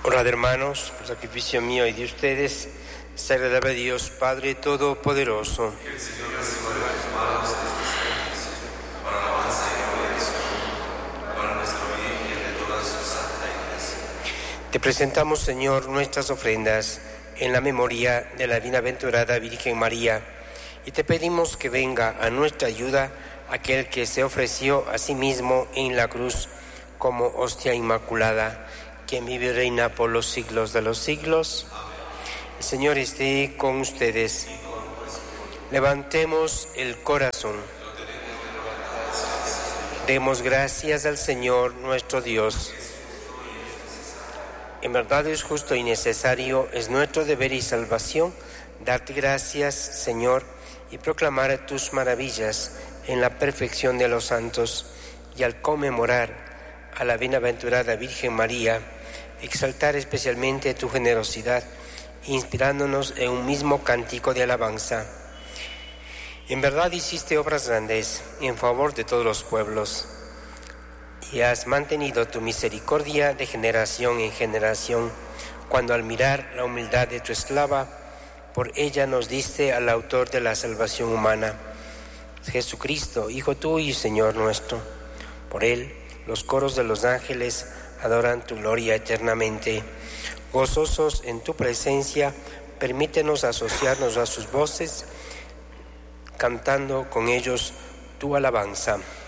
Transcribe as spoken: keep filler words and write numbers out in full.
Orad, hermanos, por sacrificio mío y de ustedes, se agradable a Dios Padre Todopoderoso. Que el Señor reciba de tus manos este sacrificio, para la alabanza y gloria de su nombre, para nuestro bien y el de toda su santa Iglesia. Te presentamos, Señor, nuestras ofrendas en la memoria de la bienaventurada Virgen María, y te pedimos que venga a nuestra ayuda aquel que se ofreció a sí mismo en la cruz como hostia inmaculada, quien vive y reina por los siglos de los siglos. El Señor esté con ustedes. Levantemos el corazón. Demos gracias al Señor nuestro Dios. En verdad es justo y necesario, es nuestro deber y salvación, darte gracias, Señor, y proclamar tus maravillas en la perfección de los santos, y al conmemorar a la bienaventurada Virgen María, exaltar especialmente tu generosidad, inspirándonos en un mismo cántico de alabanza. En verdad hiciste obras grandes en favor de todos los pueblos, y has mantenido tu misericordia de generación en generación, cuando al mirar la humildad de tu esclava, por ella nos diste al autor de la salvación humana, Jesucristo, Hijo tuyo y Señor nuestro. Por él, los coros de los ángeles adoran tu gloria eternamente. Gozosos en tu presencia, permítenos asociarnos a sus voces, cantando con ellos tu alabanza.